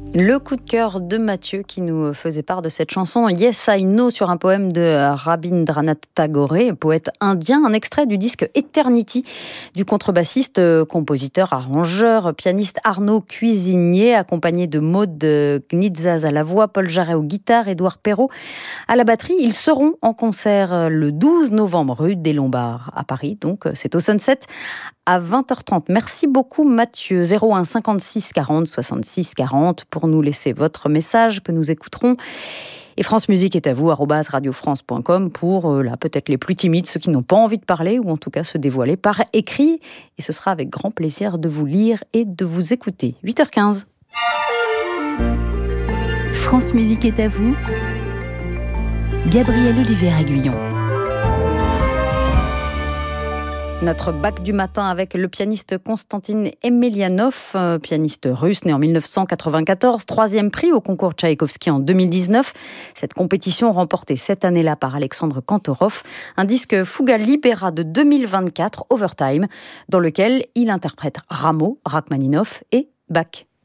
Le coup de cœur de Mathieu qui nous faisait part de cette chanson Yes I Know sur un poème de Rabindranath Tagore, poète indien, un extrait du disque Eternity du contrebassiste, compositeur, arrangeur, pianiste Arnaud Cuisinier, accompagné de Maud Gnitzaz à la voix, Paul Jarret aux guitares, Édouard Perrault à la batterie. Ils seront en concert le 12 novembre rue des Lombards à Paris, donc c'est au Sunset à 20h30. Merci beaucoup Mathieu. 01 56 40 66 40 pour nous laisser votre message que nous écouterons. Et France Musique est à vous, @radiofrance.com pour peut-être les plus timides, ceux qui n'ont pas envie de parler ou en tout cas se dévoiler par écrit. Et ce sera avec grand plaisir de vous lire et de vous écouter. 8h15. France Musique est à vous. Gabriel Olivier-Aguillon. Notre bac du matin avec le pianiste Konstantin Emelianov, pianiste russe né en 1994, 3e prix au concours Tchaïkovski en 2019. Cette compétition remportée cette année-là par Alexandre Kantorov, un disque Fuga Libera de 2024, Overtime, dans lequel il interprète Rameau, Rachmaninov et Bach.